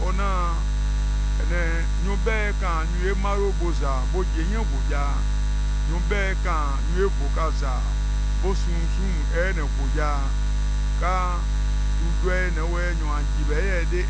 ona ene nyumbe kan nyue maro boza bo jenye boja nyumbe kan nyue bokaza bo sunsun ene boja ka udwe ne we nyo ajibe ye de